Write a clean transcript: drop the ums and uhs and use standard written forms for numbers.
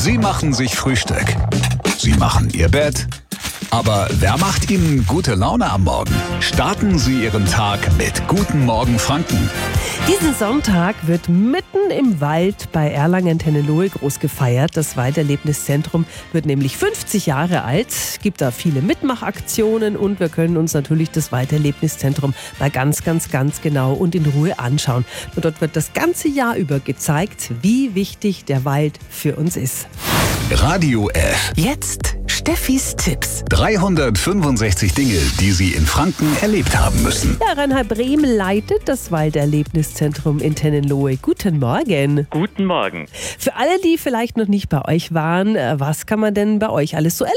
Sie machen sich Frühstück. Sie machen Ihr Bett. Aber wer macht Ihnen gute Laune am Morgen? Starten Sie Ihren Tag mit Guten Morgen Franken. Diesen Sonntag wird mitten im Wald bei Erlangen-Tennelohe groß gefeiert. Das Walderlebniszentrum wird nämlich 50 Jahre alt. Es gibt da viele Mitmachaktionen und wir können uns natürlich das Walderlebniszentrum mal ganz genau und in Ruhe anschauen. Und dort wird das ganze Jahr über gezeigt, wie wichtig der Wald für uns ist. Radio F. Jetzt Steffis Tipps. 365 Dinge, die Sie in Franken erlebt haben müssen. Ja, Reinhard Brehm leitet das Walderlebniszentrum in Tennelohe. Guten Morgen. Guten Morgen. Für alle, die vielleicht noch nicht bei euch waren, was kann man denn bei euch alles so erleben?